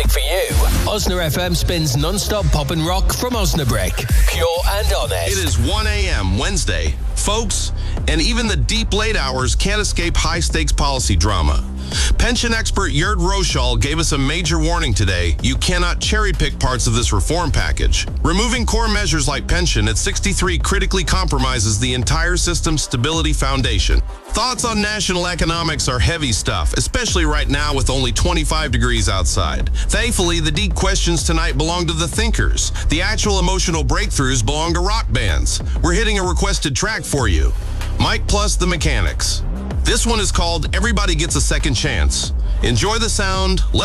music for you. Osna FM spins non-stop pop and rock from Osnabrück. Pure and honest. It is 1 a.m. Wednesday. Folks, and even the deep late hours can't escape high-stakes policy drama. Pension expert Gerd Roschall gave us a major warning today. You cannot cherry-pick parts of this reform package. Removing core measures like pension at 63 critically compromises the entire system's stability foundation. Thoughts on national economics are heavy stuff, especially right now with only 25 degrees outside. Thankfully, the deep questions tonight belong to the thinkers. The actual emotional breakthroughs belong to rock bands. We're hitting a requested track for you. Mike plus the Mechanics. This one is called Everybody Gets a Second Chance. Enjoy the sound.